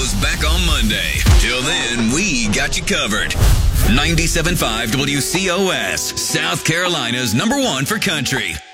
Show's back on Monday. Till then, we got you covered. 97.5 WCOS, South Carolina's #1 for country.